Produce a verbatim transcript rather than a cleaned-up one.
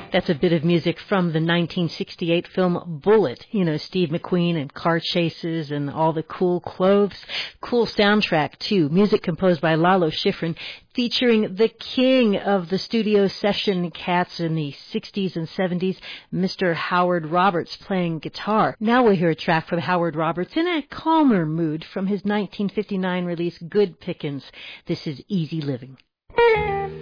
That's a bit of music from the nineteen sixty-eight film Bullitt. You know, Steve McQueen and car chases and all the cool clothes. Cool soundtrack, too. Music composed by Lalo Schifrin, featuring the king of the studio session cats in the sixties and seventies, Mister Howard Roberts, playing guitar. Now we'll hear a track from Howard Roberts in a calmer mood from his nineteen fifty-nine release Good Pickins. This is Easy Living.